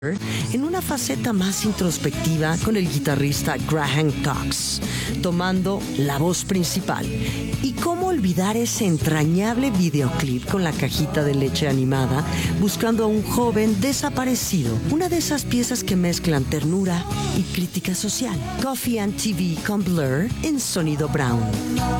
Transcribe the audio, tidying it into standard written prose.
en una faceta más introspectiva con el guitarrista Graham Cox, tomando la voz principal. Y cómo olvidar ese entrañable videoclip con la cajita de leche animada, buscando a un joven desaparecido. Una de esas piezas que mezclan ternura y crítica social. Coffee and TV con Blur en Sonido Brown.